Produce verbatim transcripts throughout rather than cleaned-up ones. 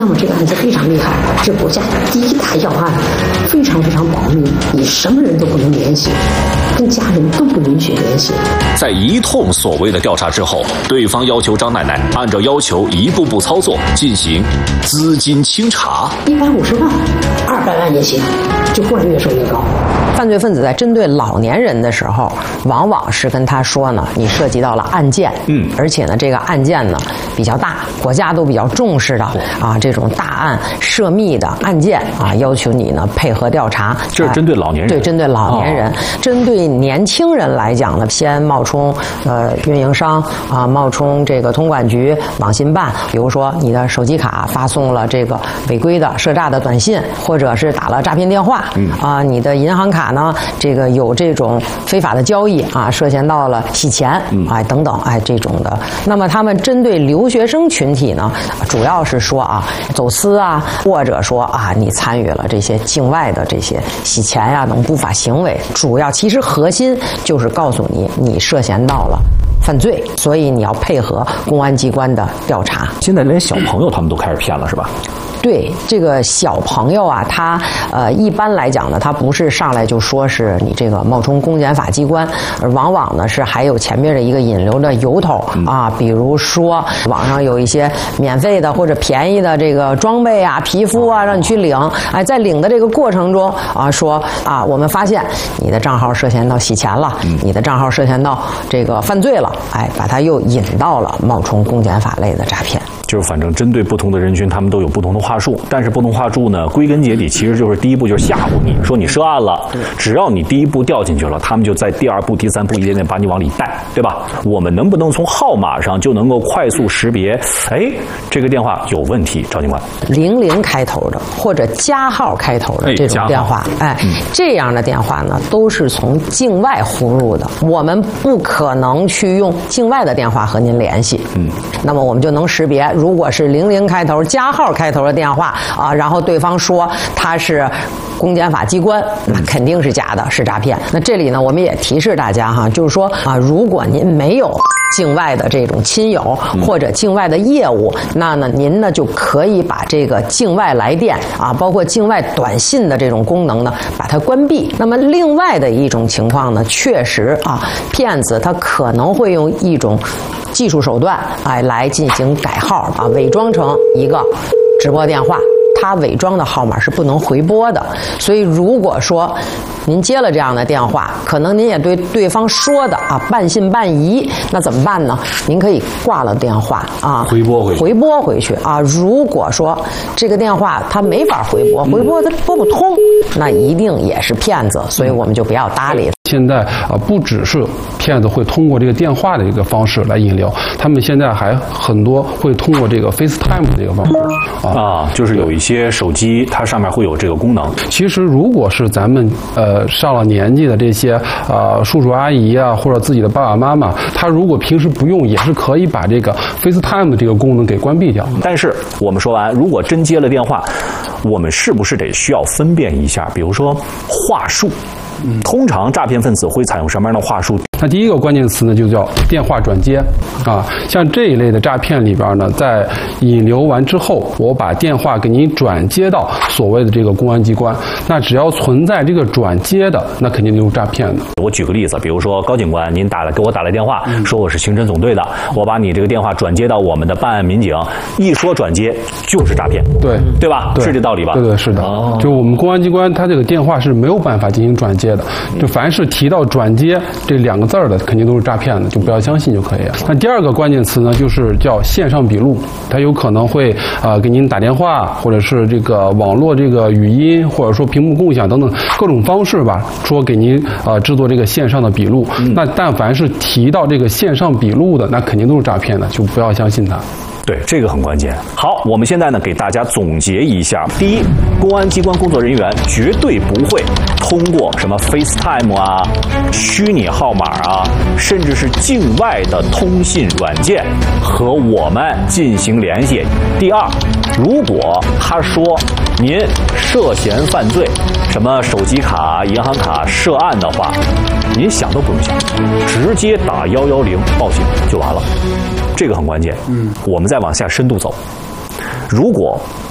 那么这个案子非常厉害，是国家第一大要案，非常非常保密，你什么人都不能联系，跟家人都不允许联系。 在一通所谓的调查之后，对方要求张奶奶按照要求一步步操作，进行资金清查。 一百五十万、二百万也行，就忽然越说越高。 犯罪分子在针对老年人的时候，往往是跟他说呢，你涉及到了案件，嗯，而且呢，这个案件呢比较大，国家都比较重视的啊，这种大案涉密的案件啊，要求你呢配合调查。 这是针对老年人， 对，针对老年人，哦、针对年轻人来讲呢，先冒充呃运营商啊，冒充这个通管局、网信办，比如说你的手机卡发送了这个违规的涉诈的短信，或者是打了诈骗电话，嗯啊，你的银行卡呢，这个有这种非法的交易啊，涉嫌到了洗钱，哎等等，哎这种的。那么他们针对留学生群体呢，主要是说啊走私啊，或者说啊你参与了这些境外的这些洗钱呀、啊、等不法行为，主要其实核心就是告诉你你涉嫌到了犯罪，所以你要配合公安机关的调查。 现在连小朋友他们都开始骗了，是吧？ 对，这个小朋友啊，他呃一般来讲呢，他不是上来就说是你这个冒充公检法机关，而往往呢是还有前面的一个引流的由头啊，比如说网上有一些免费的或者便宜的这个装备啊、皮肤啊，让你去领。哎，在领的这个过程中啊，说啊，我们发现你的账号涉嫌到洗钱了，你的账号涉嫌到这个犯罪了，哎，把他又引到了冒充公检法类的诈骗。 就是反正针对不同的人群，他们都有不同的话术，但是不同话术呢，归根结底其实就是第一步就是吓唬你，说你涉案了，只要你第一步掉进去了，他们就在第二步、第三步一点点把你往里带，对吧？我们能不能从号码上就能够快速识别？哎，这个电话有问题，赵警官。 零零开头的或者加号开头的这种电话，哎，嗯、这样的电话呢，都是从境外呼入的，我们不可能去用境外的电话和您联系。嗯，那么我们就能识别。如果是零零开头加号开头的电话啊，然后对方说他是公检法机关，那肯定是假的，是诈骗。那这里呢，我们也提示大家哈，就是说啊，如果您没有境外的这种亲友或者境外的业务，那呢您呢就可以把这个境外来电啊，包括境外短信的这种功能呢，把它关闭。那么另外的一种情况呢，确实啊，骗子他可能会用一种技术手段哎来进行改号啊，伪装成一个直播电话。他伪装的号码是不能回拨的，所以如果说您接了这样的电话，可能您也对对方说的啊半信半疑，那怎么办呢？您可以挂了电话啊， 回拨回去， 回拨回去啊。如果说这个电话它没法回拨，回拨它拨不通，那一定也是骗子，所以我们就不要搭理。 现在啊，不只是骗子会通过这个电话的一个方式来引流，他们现在还很多会通过这个 FaceTime 的这个方式啊, 啊，就是有一些手机它上面会有这个功能。 其实如果是咱们呃上了年纪的这些呃叔叔阿姨啊，或者自己的爸爸妈妈，他如果平时不用，也是可以把这个 FaceTime 的这个功能给关闭掉。 但是我们说完，如果真接了电话，我们是不是得需要分辨一下，比如说话术？通常诈骗分子会采用什么样的话术？ 那第一个关键词呢，就叫电话转接啊。像这一类的诈骗里边呢，在引流完之后，我把电话给您转接到所谓的这个公安机关，那只要存在这个转接的，那肯定就是诈骗的。 我举个例子，比如说高警官，您打了给我打来电话，嗯、说我是刑侦总队的，我把你这个电话转接到我们的办案民警，一说转接就是诈骗， 对对吧？ 对， 是这道理吧？ 对对是的。哦、就我们公安机关，它这个电话是没有办法进行转接的，就凡是提到转接这两个字儿的，肯定都是诈骗的，就不要相信就可以了。那第二个关键词呢，就是叫线上笔录，它有可能会呃给您打电话，或者是这个网络这个语音，或者说屏幕共享等等各种方式吧，说给您呃制作这个线上的笔录。嗯、那但凡是提到这个线上笔录的，那肯定都是诈骗的，就不要相信它。 对，这个很关键。好，我们现在呢给大家总结一下：第一，公安机关工作人员绝对不会通过什么 FaceTime 啊、虚拟号码啊，甚至是境外的通信软件和我们进行联系。第二，如果他说您涉嫌犯罪，什么手机卡、银行卡涉案的话，您想都不用想，直接打一一零报警就完了。这个很关键。嗯，我们再往下深度走，如果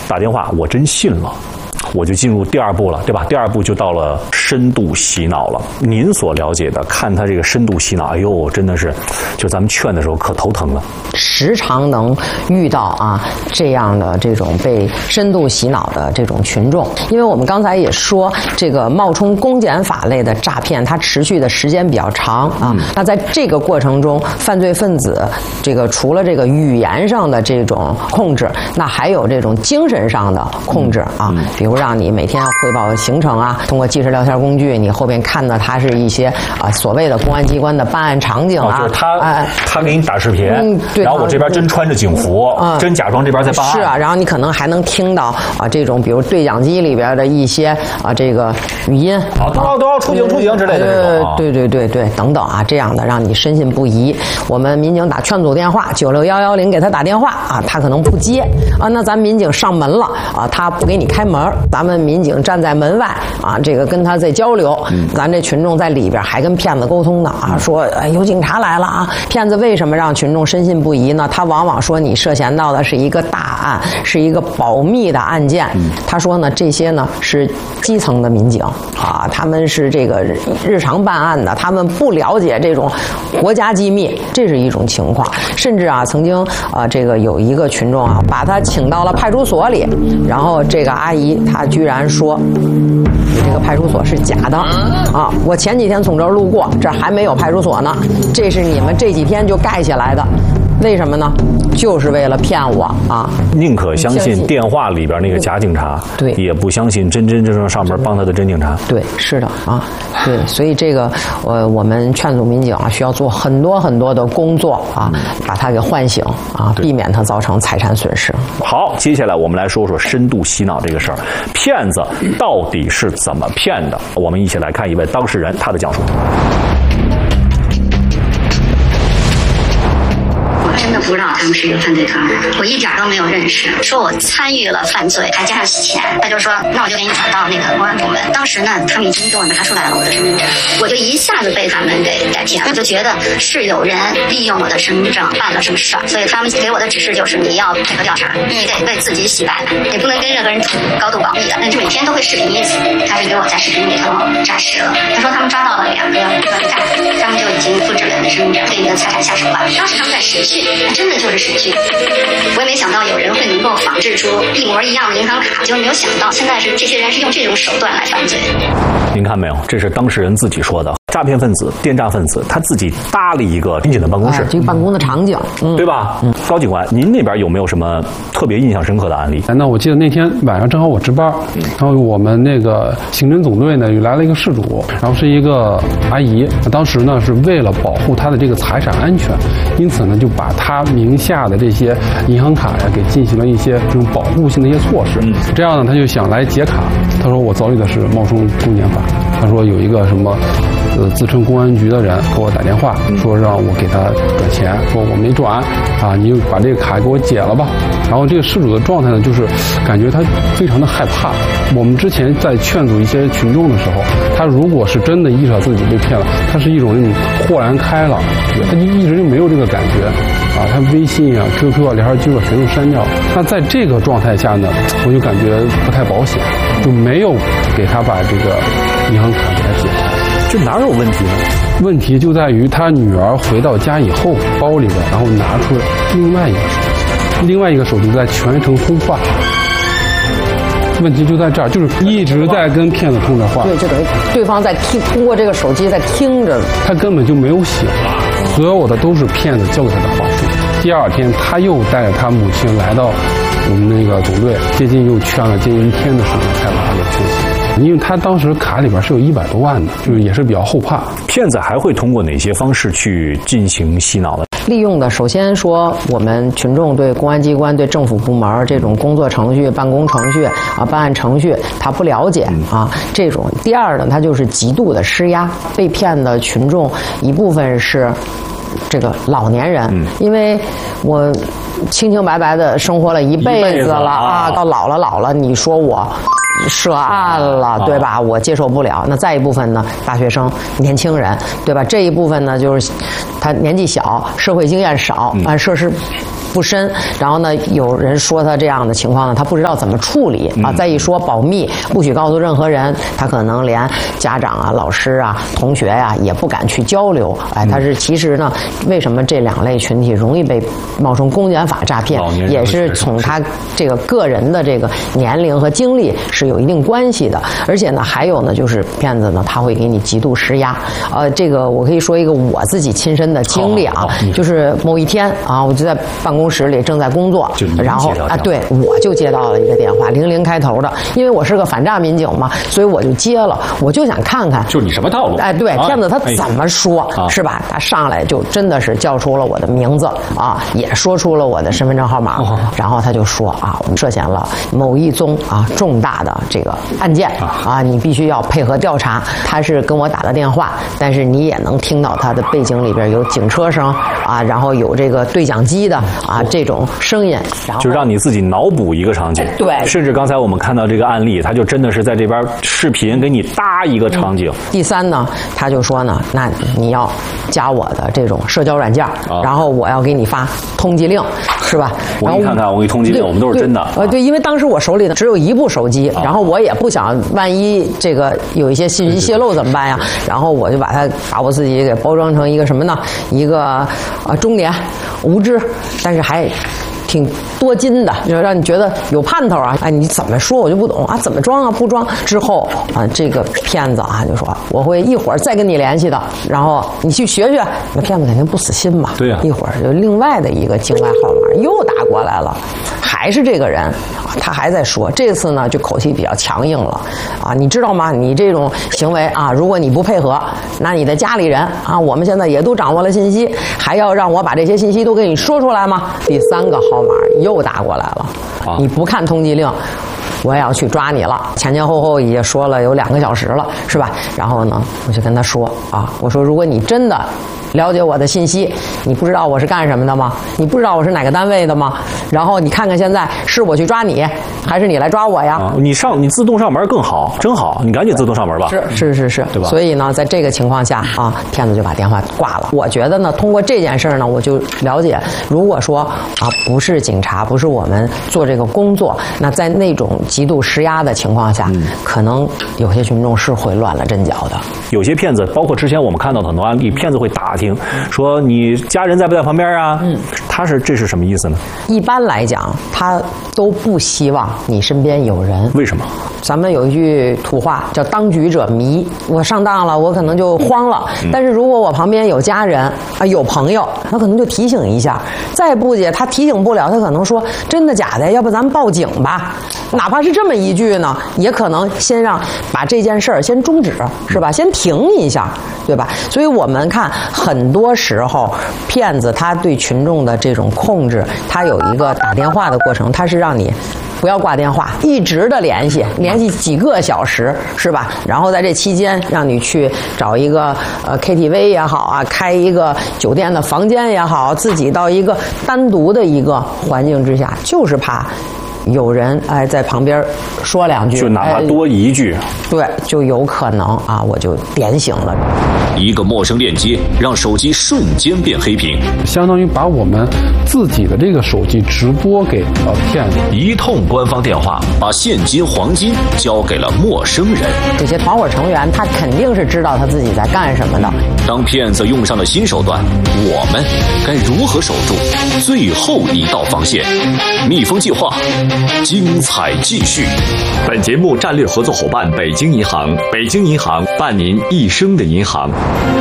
打电话，我真信了。我就进入第二步了，对吧？第二步就到了深度洗脑了。您所了解的，看他这个深度洗脑，哎呦，真的是，就咱们劝的时候可头疼了。 时常能遇到啊这样的这种被深度洗脑的这种群众，因为我们刚才也说，这个冒充公检法类的诈骗，它持续的时间比较长啊。嗯、那在这个过程中，犯罪分子这个除了这个语言上的这种控制，那还有这种精神上的控制啊，嗯、比如。让你每天汇报行程啊，通过即时聊天工具，你后边看的它是一些啊所谓的公安机关的办案场景啊， 哦、就是他、呃、他给你打视频， 嗯、对， 然后我这边真穿着警服，嗯、真假装这边在办案。 是啊，然后你可能还能听到啊这种比如对讲机里边的一些啊这个语音啊，都要都要出警出警之类的这种、啊， 对对对对等等啊，这样的让你深信不疑。我们民警打劝阻电话九六幺幺零给他打电话啊，他可能不接啊，那咱民警上门了啊，他不给你开门。咱们民警站在门外啊，这个跟他在交流，嗯、咱这群众在里边还跟骗子沟通呢啊，说、哎、有警察来了啊。骗子为什么让群众深信不疑呢？他往往说你涉嫌到的是一个大案，是一个保密的案件。嗯、他说呢，这些呢是基层的民警啊，他们是这个日常办案的，他们不了解这种国家机密，这是一种情况。甚至啊，曾经啊，这个有一个群众啊，把他请到了派出所里，然后这个阿姨她居然说你这个派出所是假的啊！我前几天从这儿路过，这还没有派出所呢，这是你们这几天就盖起来的。为什么呢？就是为了骗我啊！ 宁可相信电话里边那个假警察， 对， 也不相信真真正正上门帮他的真警察。 对，是的啊，对，所以这个呃，我们劝阻民警啊，需要做很多很多的工作啊，把他给唤醒啊，避免他造成财产损失。 好，接下来我们来说说深度洗脑这个事儿，骗子到底是怎么骗的？我们一起来看一位当事人他的讲述。 真的不知道他们是一个犯罪团伙，我一点都没有认识。说我参与了犯罪，还加上洗钱，他就说那我就给你转到那个公安部门。当时呢，他们已经给我拿出来了我的身份证，我就一下子被他们给带骗了，我就觉得是有人利用我的身份证办了什么事儿，所以他们给我的指示就是你要配合调查，你得为自己洗白，你不能跟任何人处高度保密的。那就每天都会视频一次，他就给我在视频里头展示了。他说他们抓到了两个软诈，他们就已经复制了你的身份证，对你的财产下手了。当时他们在审讯。真的就是审讯，我也没想到有人会能够仿制出一模一样的银行卡，结果没有想到现在是这些人是用这种手段来犯罪。 您看没有，这是当事人自己说的。诈骗分子、电诈分子，他自己搭了一个宾警的办公室， 啊、这个办公的场景， 嗯、对吧？嗯，高警官，您那边有没有什么特别印象深刻的案例？ 那我记得那天晚上正好我值班，然后我们那个刑侦总队呢又来了一个事主，然后是一个阿姨，当时呢是为了保护她的这个财产安全，因此呢就把她名下的这些银行卡呀给进行了一些这种保护性的一些措施。嗯，这样呢他就想来解卡，他说我遭遇的是冒充公检法，他说有一个什么。呃，自称公安局的人给我打电话，说让我给他转钱，说我没转，啊，你就把这个卡给我解了吧。然后这个事主的状态呢，就是感觉他非常的害怕。我们之前在劝阻一些群众的时候，他如果是真的意识到自己被骗了，他是一种那种豁然开朗，他就一直就没有这个感觉，啊，他微信啊、Q Q 啊、聊天记录全都删掉。那在这个状态下呢，我就感觉不太保险，就没有给他把这个银行卡给他解开。 这哪有问题呢？ 问题就在于他女儿回到家以后，包里边然后拿出另外一个手机，另外一个手机在全程通话。问题就在这儿，就是一直在跟骗子通着话。 对，就等于对方在听，通过这个手机在听着。 他根本就没有醒，所有的都是骗子教给他的话术。第二天，他又带着他母亲来到我们那个总队，接近又劝了接近一天的时间，才把他给清醒。因为他当时卡里边是有一百多万的，就是也是比较后怕。 骗子还会通过哪些方式去进行洗脑呢？ 利用的，首先说我们群众对公安机关、对政府部门这种工作程序、办公程序啊、办案程序，他不了解啊，这种。第二呢，他就是极度的施压，被骗的群众一部分是这个老年人，嗯、因为我清清白白的生活了一辈子了啊，到老了老了，你说我涉案了，对吧？我接受不了。那再一部分呢，大学生、年轻人，对吧？这一部分呢，就是他年纪小，社会经验少，啊，涉世不深。然后呢，有人说他这样的情况呢，他不知道怎么处理啊。再一说保密，不许告诉任何人，他可能连家长啊、老师啊、同学呀、啊、也不敢去交流。哎，他是其实呢，为什么这两类群体容易被冒充公检法诈骗，也是从他这个个人的这个年龄和经历是有一定关系的。而且呢，还有呢，就是骗子呢，他会给你极度施压。呃，这个我可以说一个我自己亲身的经历啊，就是某一天啊，我就在办公室里正在工作，然后啊，对，我就接到了一个电话，零零开头的，因为我是个反诈民警嘛，所以我就接了，我就想看看， 就是你什么套路？ 哎，对，骗子他怎么说，啊、是吧？他上来就真的是叫出了我的名字啊，也说出了我的身份证号码，哦、然后他就说啊，我们涉嫌了某一宗啊重大的这个案件啊，你必须要配合调查。他是跟我打的电话，但是你也能听到他的背景里边有警车声啊，然后有这个对讲机的啊这种声音，然后就让你自己脑补一个场景。 对， 甚至刚才我们看到这个案例，他就真的是在这边视频给你搭一个场景。 嗯、第三呢，他就说呢，那你要加我的这种社交软件，啊、然后我要给你发通缉令，是吧？ 我给你看看，我给通缉令，我们都是真的。 呃，对，因为当时我手里呢只有一部手机，啊、然后我也不想万一这个有一些信息泄露怎么办呀？然后我就把它把我自己给包装成一个什么呢？一个啊中年无知，但是还挺多金的，就让你觉得有盼头啊！哎，你怎么说我就不懂啊？怎么装啊？不装之后啊，这个骗子啊就说我会一会儿再跟你联系的，然后你去学学。那骗子肯定不死心嘛， 对呀、啊。 一会儿就另外的一个境外号码又打过来了，还是这个人，他还在说，这次呢就口气比较强硬了啊！你知道吗？你这种行为啊，如果你不配合，那你的家里人啊，我们现在也都掌握了信息，还要让我把这些信息都给你说出来吗？第三个号码又打过来了，啊、你不看通缉令，我也要去抓你了。前前后后也说了有两个小时了，是吧？然后呢，我就跟他说啊，我说如果你真的了解我的信息，你不知道我是干什么的吗？你不知道我是哪个单位的吗？然后你看看现在是我去抓你，还是你来抓我呀？ 啊、你上你自动上门更好，真好，你赶紧自动上门吧。 是是是是， 对吧？ 所以呢，在这个情况下啊，骗子就把电话挂了。我觉得呢，通过这件事呢，我就了解，如果说啊不是警察，不是我们做这个工作，那在那种极度施压的情况下，嗯、可能有些群众是会乱了阵脚的。 有些骗子，包括之前我们看到的很多案例，骗子会打听说你家人在不在旁边啊？嗯，他是这是什么意思呢？ 一般来讲，他都不希望你身边有人。 为什么？ 咱们有一句土话叫“当局者迷”，我上当了，我可能就慌了。嗯、但是如果我旁边有家人啊，有朋友，他可能就提醒一下。再不解，他提醒不了，他可能说真的假的，要不咱们报警吧？哪怕是这么一句呢，也可能先让把这件事儿先终止，是吧？先停一下，对吧？所以我们看很多时候，骗子他对群众的这种控制，他有一个打电话的过程，他是让你不要挂电话，一直的联系，联系几个小时，是吧？然后在这期间，让你去找一个呃 K T V 也好啊，开一个酒店的房间也好，自己到一个单独的一个环境之下，就是怕有人哎在旁边说两句， 就哪怕多一句， 哎、对，就有可能啊，我就点醒了。 一个陌生链接让手机瞬间变黑屏， 相当于把我们自己的这个手机直播给呃骗子。 一通官方电话把现金黄金交给了陌生人。 这些团伙成员他肯定是知道他自己在干什么的。 当骗子用上了新手段，我们该如何守住最后一道防线？蜜蜂计划，精彩继续。 本节目战略合作伙伴北京银行，北京银行伴您一生的银行。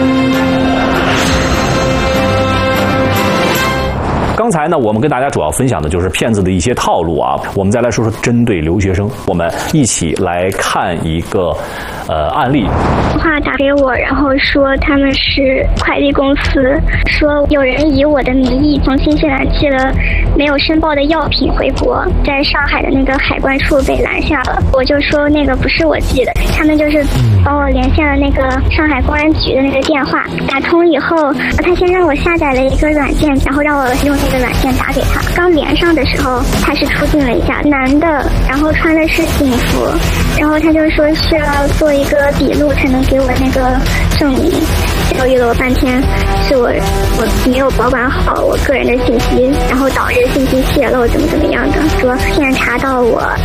刚才呢，我们跟大家主要分享的就是骗子的一些套路啊。我们再来说说针对留学生，我们一起来看一个呃案例。 电话打给我，然后说他们是快递公司，说有人以我的名义从新西兰寄了没有申报的药品回国，在上海的那个海关处被拦下了。我就说那个不是我寄的，他们就是帮我连线了那个上海公安局的那个电话。打通以后，他先让我下载了一个软件，然后让我用个软件打给他。刚连上的时候，他是出镜了一下，男的，然后穿的是警服，然后他就说需要做一个笔录才能给我那个证明。犹豫了我半天，是我我没有保管好我个人的信息，然后导致信息泄露，怎么怎么样的。说现在查到我